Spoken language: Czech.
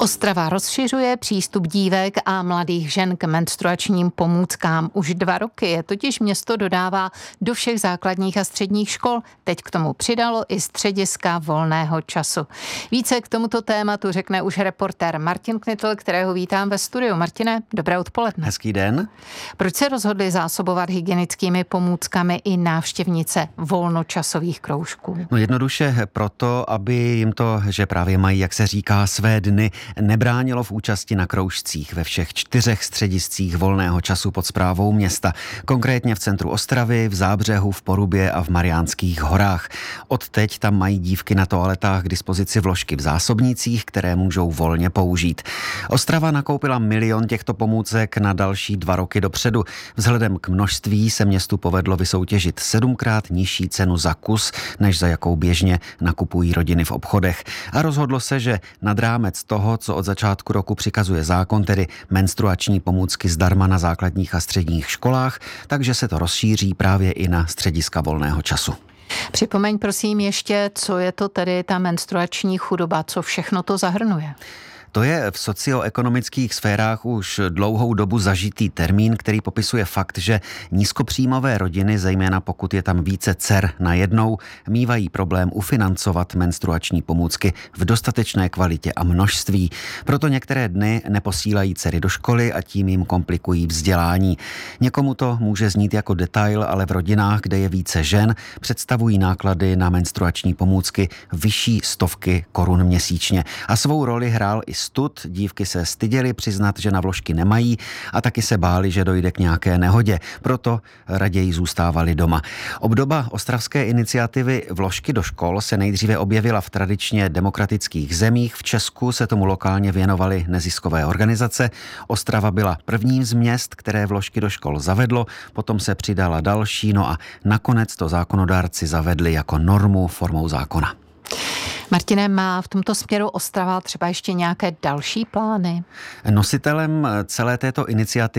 Ostrava rozšiřuje přístup dívek a mladých žen k menstruačním pomůckám. Už 2 roky je totiž město dodává do všech základních a středních škol. Teď k tomu přidalo i střediska volného času. Více k tomuto tématu řekne už reportér Martin Knitl, kterého vítám ve studiu. Martine, dobré odpoledne. Hezký den. Proč se rozhodli zásobovat hygienickými pomůckami i návštěvnice volnočasových kroužků? No jednoduše proto, aby jim to, že právě mají, jak se říká, své dny, nebránilo v účasti na kroužcích ve všech 4 střediscích volného času pod správou města. Konkrétně v centru Ostravy, v Zábřehu, v Porubě a v Mariánských horách. Odteď tam mají dívky na toaletách k dispozici vložky v zásobnících, které můžou volně použít. Ostrava nakoupila 1 000 000 těchto pomůcek na další 2 roky dopředu. Vzhledem k množství se městu povedlo vysoutěžit 7krát nižší cenu za kus, než za jakou běžně nakupují rodiny v obchodech. A rozhodlo se, že nad rámec toho, co od začátku roku přikazuje zákon, tedy menstruační pomůcky zdarma na základních a středních školách, takže se to rozšíří právě i na střediska volného času. Připomeň prosím ještě, co je to tedy ta menstruační chudoba, co všechno to zahrnuje? To je v socioekonomických sférách už dlouhou dobu zažitý termín, který popisuje fakt, že nízkopříjmové rodiny, zejména pokud je tam více dcer najednou, mívají problém ufinancovat menstruační pomůcky v dostatečné kvalitě a množství. Proto některé dny neposílají dcery do školy a tím jim komplikují vzdělání. Někomu to může znít jako detail, ale v rodinách, kde je více žen, představují náklady na menstruační pomůcky vyšší stovky korun měsíčně. A svou roli hrál i stud, dívky se styděly přiznat, že na vložky nemají a taky se báli, že dojde k nějaké nehodě. Proto raději zůstávali doma. Obdoba ostravské iniciativy Vložky do škol se nejdříve objevila v tradičně demokratických zemích. V Česku se tomu lokálně věnovaly neziskové organizace. Ostrava byla prvním z měst, které vložky do škol zavedlo, potom se přidala další, no a nakonec to zákonodárci zavedli jako normu formou zákona. Martine, má v tomto směru Ostrava třeba ještě nějaké další plány? Nositelem celé této iniciativy